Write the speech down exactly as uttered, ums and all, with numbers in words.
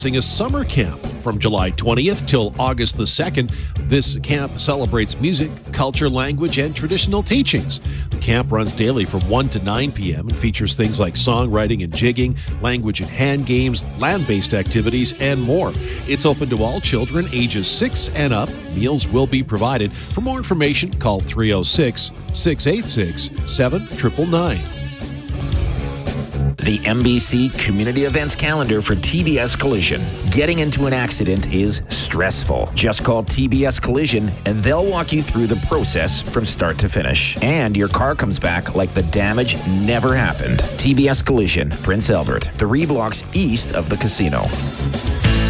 A summer camp from July twentieth till August the second. This camp celebrates music, culture, language, and traditional teachings. The camp runs daily from one to nine p.m. and features things like songwriting and jigging, language and hand games, land-based activities, and more. It's open to all children ages six and up. Meals will be provided. For more information, call three oh six, six eight six, seven nine nine nine. The M B C Community Events Calendar for T B S Collision. Getting into an accident is stressful. Just call T B S Collision and they'll walk you through the process from start to finish. And your car comes back like the damage never happened. T B S Collision, Prince Albert, three blocks east of the casino.